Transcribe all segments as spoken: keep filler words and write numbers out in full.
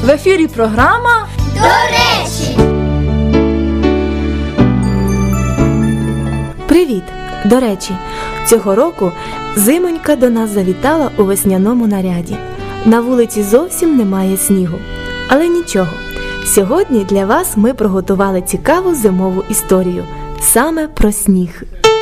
В ефірі програма «До речі». Привіт! До речі, цього року зимонька до нас завітала у весняному наряді. На вулиці зовсім немає снігу. Але нічого, сьогодні для вас ми приготували цікаву зимову історію. Саме про сніг.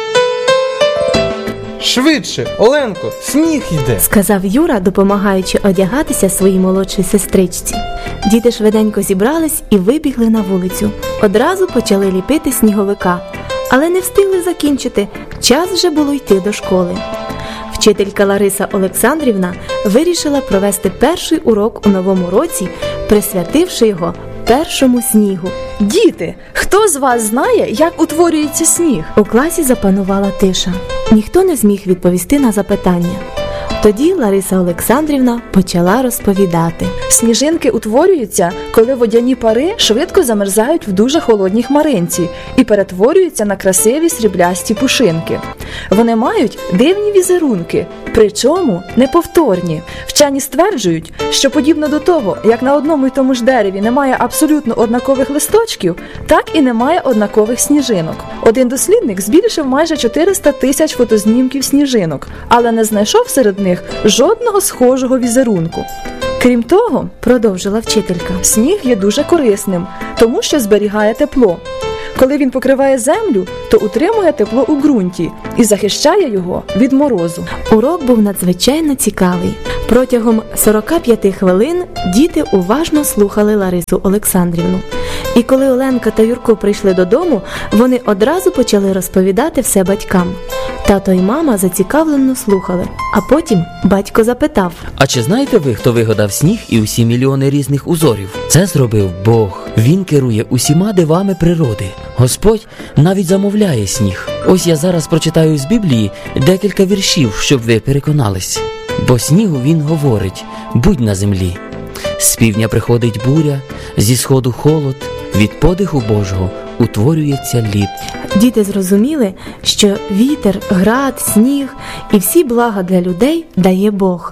Швидше, Оленко, сніг іде, сказав Юра, допомагаючи одягатися своїй молодшій сестричці. Діти швиденько зібрались і вибігли на вулицю. Одразу почали ліпити сніговика, але не встигли закінчити, час вже було йти до школи. Вчителька Лариса Олександрівна вирішила провести перший урок у новому році, присвятивши його першому снігу. Діти, хто з вас знає, як утворюється сніг? У класі запанувала тиша. Ніхто не зміг відповісти на запитання. Тоді Лариса Олександрівна почала розповідати. Сніжинки утворюються, коли водяні пари швидко замерзають в дуже холодній хмаринці і перетворюються на красиві сріблясті пушинки. Вони мають дивні візерунки, причому неповторні. Вчені стверджують, що подібно до того, як на одному й тому ж дереві немає абсолютно однакових листочків, так і немає однакових сніжинок. Один дослідник збільшив майже чотириста тисяч фотознімків сніжинок, але не знайшов серед них жодного схожого візерунку. Крім того, продовжила вчителька, сніг є дуже корисним, тому що зберігає тепло. Коли він покриває землю, то утримує тепло у ґрунті і захищає його від морозу. Урок був надзвичайно цікавий. Протягом сорока п'яти хвилин діти уважно слухали Ларису Олександрівну. І коли Оленка та Юрко прийшли додому, вони одразу почали розповідати все батькам. Тато і мама зацікавлено слухали, а потім батько запитав: «А чи знаєте ви, хто вигадав сніг і усі мільйони різних узорів? Це зробив Бог. Він керує усіма дивами природи. Господь навіть замовляє сніг. Ось я зараз прочитаю з Біблії декілька віршів, щоб ви переконались. Бо снігу він говорить: будь на землі. З півдня приходить буря, зі сходу холод, від подиху Божого утворюється лід». Діти зрозуміли, що вітер, град, сніг і всі блага для людей дає Бог.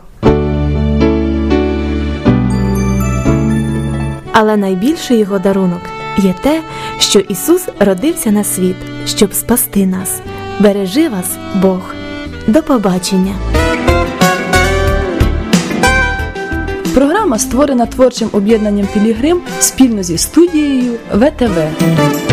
Але найбільший його дарунок є те, що Ісус родився на світ, щоб спасти нас. Бережи вас, Бог. До побачення. Програма створена творчим об'єднанням «Пілігрим» спільно зі студією ВТВ.